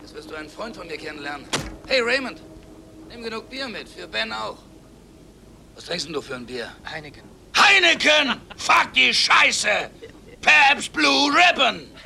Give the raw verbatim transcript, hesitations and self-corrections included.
Jetzt wirst du einen Freund von mir kennenlernen. Hey, Raymond, nimm genug Bier mit, für Ben auch. Was trinkst denn du für ein Bier? Heineken. Heineken! Fuck die Scheiße! Pabst Blue Ribbon!